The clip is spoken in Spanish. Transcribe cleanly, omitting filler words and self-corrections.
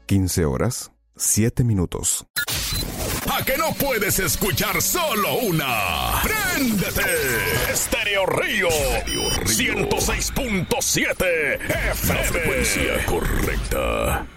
15 horas, 7 minutos. ¿A que no puedes escuchar solo una? ¡Préndete! Estéreo Río 106.7 FM. La frecuencia correcta.